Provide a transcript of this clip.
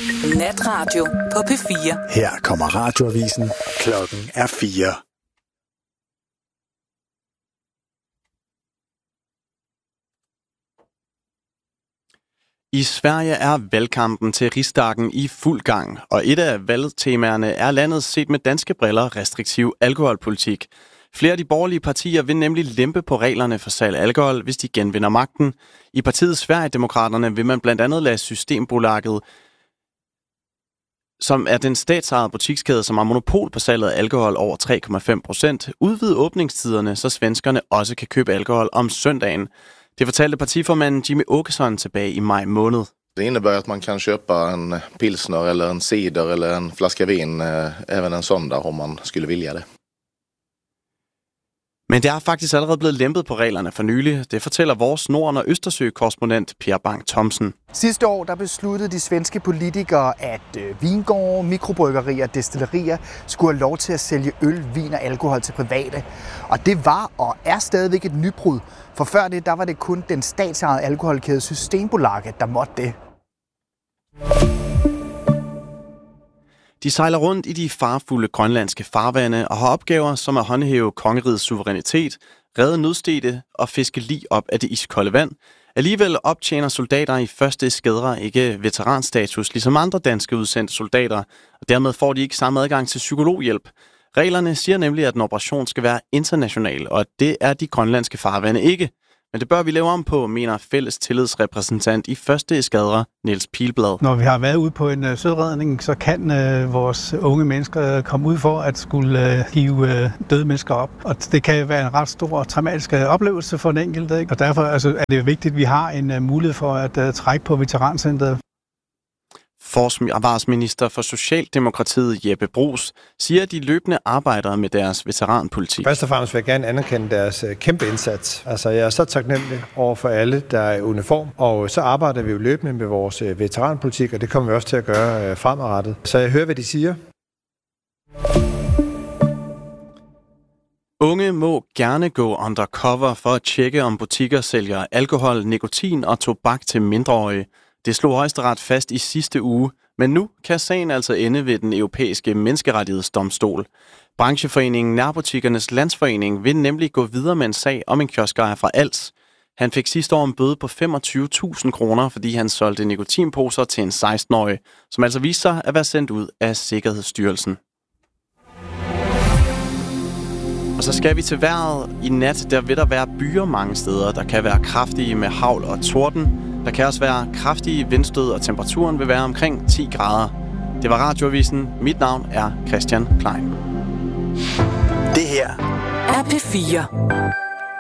Natradio på P4. Her kommer radioavisen. Klokken er 4. I Sverige er valgkampen til Riksdagen i fuld gang, og et af valgtemaerne er landets set med danske briller restriktiv alkoholpolitik. Flere af de borgerlige partier vil nemlig lempe på reglerne for salg af alkohol, hvis de genvinder magten. I partiet Sverigedemokraterne vil man blandt andet lade Systembolaget, som er den statsejede butikskæde, som har monopol på salget af alkohol over 3,5%, udvide åbningstiderne, så svenskerne også kan købe alkohol om søndagen. Det fortalte partiformanden Jimmie Åkesson tilbage i maj måned. Det innebär att man kan köpa en pilsner eller en cider eller en flaska vin även en söndag om man skulle vilja det. Men det er faktisk allerede blevet lempet på reglerne for nylig. Det fortæller vores Norden- og Østersø-korrespondent Per Bang Thomsen. Sidste år der besluttede de svenske politikere, at vingårde, mikrobryggerier og destillerier skulle have lov til at sælge øl, vin og alkohol til private. Og det var og er stadigvæk et nybrud. For før det, der var det kun den statsejede alkoholkæde Systembolaget, der måtte det. De sejler rundt i de farfulde grønlandske farvande og har opgaver som at håndhæve kongerigets suverænitet, redde nødstedte og fiske lig op af det iskolde vand. Alligevel optjener soldater i første eskadre ikke veteranstatus, ligesom andre danske udsendte soldater, og dermed får de ikke samme adgang til psykologhjælp. Reglerne siger nemlig, at en operation skal være international, og at det er de grønlandske farvande ikke. Men det bør vi lave om på, mener fælles tillidsrepræsentant i første eskadre, Niels Pilblad. Når vi har været ude på en søredning, så kan vores unge mennesker komme ud for at skulle hive døde mennesker op. Og det kan være en ret stor og traumatisk oplevelse for den enkelte. Ikke? Og derfor er det vigtigt, at vi har en mulighed for at trække på veterancentret. Forsvarsminister for Socialdemokratiet Jeppe Bruus siger, at de løbende arbejder med deres veteranpolitik. Først og fremmest vil jeg gerne anerkende deres kæmpe indsats. Altså, jeg er så taknemmelig over for alle, der er i uniform, og så arbejder vi jo løbende med vores veteranpolitik, og det kommer vi også til at gøre fremadrettet. Så jeg hører, hvad de siger. Unge må gerne gå undercover for at tjekke, om butikker sælger alkohol, nikotin og tobak til mindreårige. Det slog Højesteret fast i sidste uge, men nu kan sagen altså ende ved den europæiske menneskerettighedsdomstol. Brancheforeningen Nærbutikkernes Landsforening vil nemlig gå videre med en sag om en kioskejer fra Als. Han fik sidste år en bøde på 25.000 kroner, fordi han solgte nikotinposer til en 16-årig, som altså viste sig at være sendt ud af Sikkerhedsstyrelsen. Og så skal vi til vejret. I nat der vil der være byer mange steder, der kan være kraftige med hagl og torden. Der kan også være kraftige vindstød, og temperaturen vil være omkring 10 grader. Det var Radioavisen. Mit navn er Christian Klein. Det her er P4.